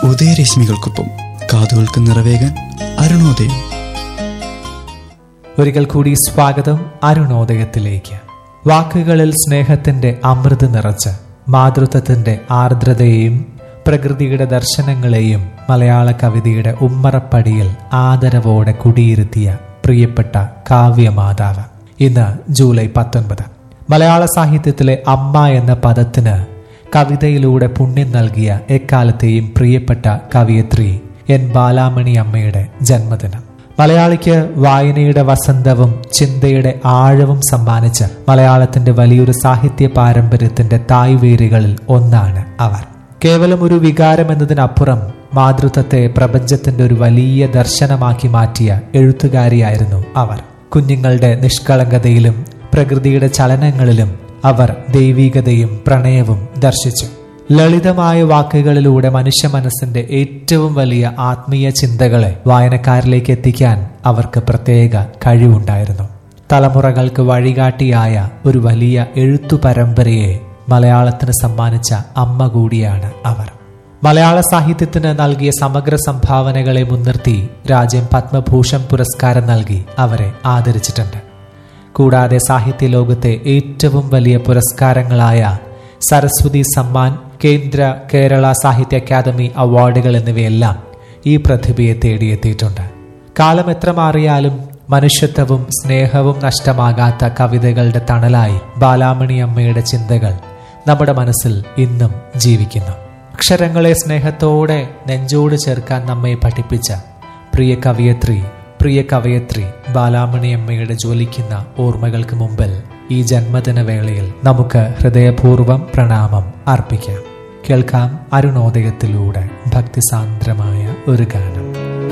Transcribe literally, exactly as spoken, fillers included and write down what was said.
ഉദയരശ്മികൾക്കൊപ്പം കാതുകൾക്ക് നിറവേകാൻ അരുണോദയം. ഒരിക്കൽ കൂടി സ്വാഗതം അരുണോദയത്തിലേക്ക്. വാക്കുകളിൽ സ്നേഹത്തിന്റെ അമൃത് നിറച്ച് മാതൃത്വത്തിന്റെ ആർദ്രതയെയും പ്രകൃതിയുടെ ദർശനങ്ങളെയും മലയാള കവിതയുടെ ഉമ്മറപ്പടിയിൽ ആദരവോടെ കുടിയിരുത്തിയ പ്രിയപ്പെട്ട കാവ്യമാതാവ്. ഇന്ന് ജൂലൈ പത്തൊൻപത്. മലയാള സാഹിത്യത്തിലെ അമ്മ എന്ന പദത്തിന് കവിതയിലൂടെ പുണ്യം നൽകിയ എക്കാലത്തെയും പ്രിയപ്പെട്ട കവയിത്രി എൻ ബാലാമണി അമ്മയുടെ ജന്മദിനം. മലയാളിക്ക് വായനയുടെ വസന്തവും ചിന്തയുടെ ആഴവും സമ്മാനിച്ച് മലയാളത്തിന്റെ വലിയൊരു സാഹിത്യ പാരമ്പര്യത്തിന്റെ തായ്വേരുകളിൽ ഒന്നാണ് അവർ. കേവലം ഒരു വികാരം എന്നതിനപ്പുറം മാതൃത്വത്തെ പ്രപഞ്ചത്തിന്റെ ഒരു വലിയ ദർശനമാക്കി മാറ്റിയ എഴുത്തുകാരിയായിരുന്നു അവർ. കുഞ്ഞുങ്ങളുടെ നിഷ്കളങ്കതയിലും പ്രകൃതിയുടെ ചലനങ്ങളിലും അവർ ദൈവികതയും പ്രണയവും ദർശിച്ചു. ലളിതമായ വാക്കുകളിലൂടെ മനുഷ്യ മനസ്സിന്റെ ഏറ്റവും വലിയ ആത്മീയ ചിന്തകളെ വായനക്കാരിലേക്ക് എത്തിക്കാൻ അവർക്ക് പ്രത്യേക കഴിവുണ്ടായിരുന്നു. തലമുറകൾക്ക് വഴികാട്ടിയായ ഒരു വലിയ എഴുത്തു പരമ്പരയെ മലയാളത്തിന് സമ്മാനിച്ച അമ്മ കൂടിയാണ് അവർ. മലയാള സാഹിത്യത്തിന് നൽകിയ സമഗ്ര സംഭാവനകളെ മുൻനിർത്തി രാജ്യം പത്മഭൂഷൺ പുരസ്കാരം നൽകി അവരെ ആദരിച്ചിട്ടുണ്ട്. കൂടാതെ സാഹിത്യ ലോകത്തെ ഏറ്റവും വലിയ പുരസ്കാരങ്ങളായ സരസ്വതി സമ്മാൻ, കേന്ദ്ര കേരള സാഹിത്യ അക്കാദമി അവാർഡുകൾ എന്നിവയെല്ലാം ഈ പ്രതിഭയെ തേടിയെത്തിയിട്ടുണ്ട്. കാലം എത്ര മാറിയാലും മനുഷ്യത്വവും സ്നേഹവും നഷ്ടമാകാത്ത കവിതകളുടെ തണലായി ബാലാമണി അമ്മയുടെ ചിന്തകൾ നമ്മുടെ മനസ്സിൽ ഇന്നും ജീവിക്കുന്നു. അക്ഷരങ്ങളെ സ്നേഹത്തോടെ നെഞ്ചോട് ചേർക്കാൻ നമ്മെ പഠിപ്പിച്ച പ്രിയ കവയത്രി പ്രിയ കവയത്രി ബാലാമണി അമ്മയുടെ ജ്വലിക്കുന്ന ഓർമ്മകൾക്ക് മുമ്പിൽ ഈ ജന്മദിന വേളയിൽ നമുക്ക് ഹൃദയപൂർവ്വം പ്രണാമം അർപ്പിക്കാം. കേൾക്കാം അരുണോദയത്തിലൂടെ ഭക്തിസാന്ദ്രമായ ഒരു ഗാനം.